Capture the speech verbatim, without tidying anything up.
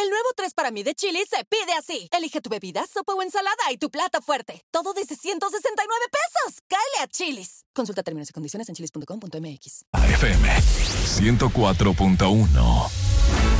El nuevo tres para mí de Chili's se pide así. Elige tu bebida, sopa o ensalada y tu plato fuerte. Todo desde ciento sesenta y nueve pesos. ¡Cáele a Chili's! Consulta términos y condiciones en chilis punto com punto m x. A F M ciento cuatro punto uno.